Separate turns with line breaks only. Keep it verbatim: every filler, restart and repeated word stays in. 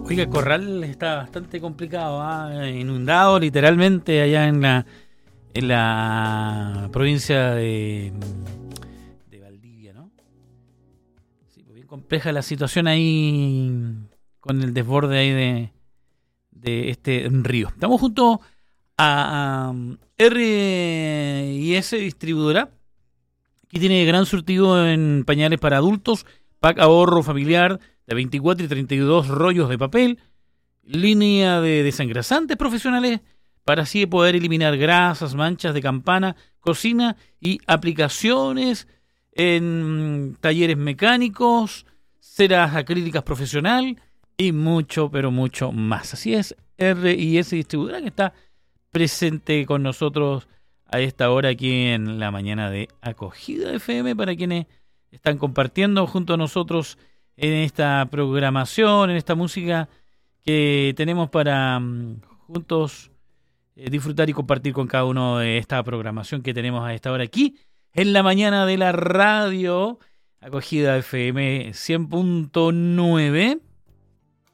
Oiga, Corral está bastante complicado, ¿ah? Inundado literalmente allá en la en la provincia de, de Valdivia, ¿no? Sí, pues bien compleja la situación ahí con el desborde ahí de, de este río. Estamos junto a, a R y S Distribuidora, que tiene gran surtido en pañales para adultos, pack ahorro familiar de veinticuatro y treinta y dos rollos de papel, línea de desengrasantes profesionales para así poder eliminar grasas, manchas de campana, cocina y aplicaciones en talleres mecánicos, ceras acrílicas profesional y mucho, pero mucho más. Así es, R y S Distribuidora, que está presente con nosotros a esta hora aquí en la mañana de Acogida F M, para quienes están compartiendo junto a nosotros en esta programación, en esta música que tenemos para um, juntos eh, disfrutar y compartir con cada uno de esta programación que tenemos a esta hora aquí en la mañana de la radio Acogida F M cien punto nueve.